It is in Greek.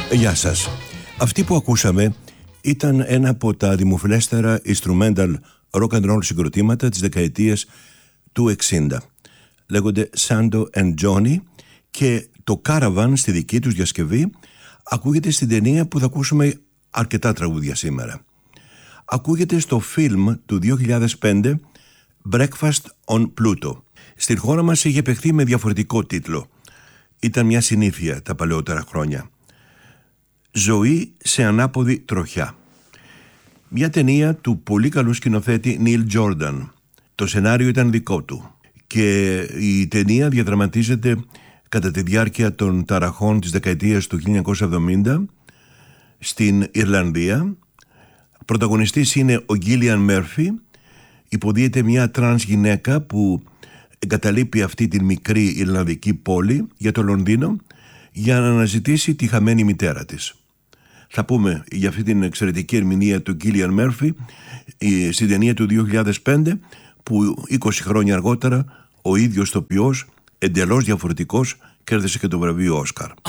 Γεια σας. Αυτή που ακούσαμε ήταν ένα από τα δημοφιλέστερα instrumental rock and roll συγκροτήματα της δεκαετίας του 60. Λέγονται Sando and Johnny και το Caravan στη δική τους διασκευή ακούγεται στην ταινία που θα ακούσουμε αρκετά τραγούδια σήμερα. Ακούγεται στο φιλμ του 2005 Breakfast on Pluto. Στην χώρα μας είχε παιχθεί με διαφορετικό τίτλο. Ήταν μια συνήθεια τα παλαιότερα χρόνια. Ζωή σε ανάποδη τροχιά. Μια ταινία του πολύ καλού σκηνοθέτη Neil Jordan. Το σενάριο ήταν δικό του και η ταινία διαδραματίζεται κατά τη διάρκεια των ταραχών της δεκαετίας του 1970 στην Ιρλανδία. Πρωταγωνιστής είναι ο Γκίλιαν Μέρφι. Υποδίεται μια τρανς γυναίκα που εγκαταλείπει αυτή τη μικρή Ιρλανδική πόλη για το Λονδίνο για να αναζητήσει τη χαμένη μητέρα της. Θα πούμε για αυτή την εξαιρετική ερμηνεία του Γκίλιαν Μέρφι στην ταινία του 2005 που 20 χρόνια αργότερα ο ίδιος τοπιός, εντελώς διαφορετικός, κέρδισε και το βραβείο Όσκαρ.